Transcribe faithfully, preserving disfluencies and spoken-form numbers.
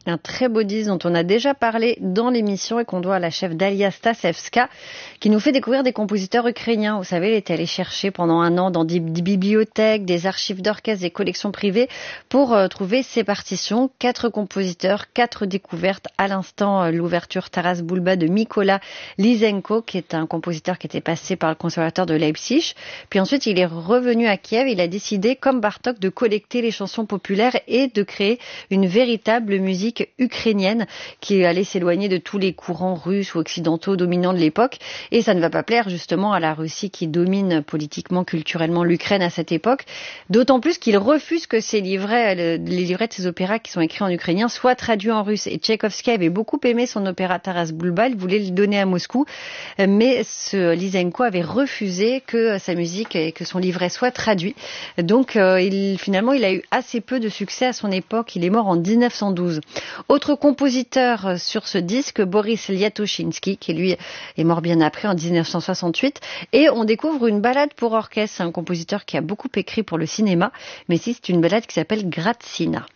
Un très beau disque dont on a déjà parlé dans l'émission et qu'on doit à la chef Dalia Stasevska, qui nous fait découvrir des compositeurs ukrainiens. Vous savez, elle est allée chercher pendant un an dans des, des bibliothèques, des archives d'orchestre, des collections privées pour euh, trouver ses partitions. Quatre compositeurs, quatre découvertes. À l'instant, euh, l'ouverture Taras Bulba de Mykola Lysenko, qui est un compositeur qui était passé par le conservatoire de Leipzig. Puis ensuite, il est revenu à Kiev. Il a décidé, comme Bartók, de collecter les chansons populaires et de créer une véritable musique ukrainienne qui allait s'éloigner de tous les courants russes ou occidentaux dominants de l'époque. Et ça ne va pas plaire justement à la Russie qui domine politiquement, culturellement l'Ukraine à cette époque. D'autant plus qu'il refuse que ses livrets, les livrets de ses opéras qui sont écrits en ukrainien soient traduits en russe. Et Tchaïkovski avait beaucoup aimé son opéra Taras Bulba, il voulait le donner à Moscou. Mais ce Lysenko avait refusé que sa musique et que son livret soient traduits. Donc euh, il, finalement, il a eu assez peu de succès à son époque. Il est mort en dix-neuf cent douze. Autre compositeur sur ce disque, Boris Liatoshinsky, qui lui est mort bien après en dix-neuf cent soixante-huit. Et on découvre une ballade pour orchestre. C'est un compositeur qui a beaucoup écrit pour le cinéma, mais ici c'est une ballade qui s'appelle Gratsina.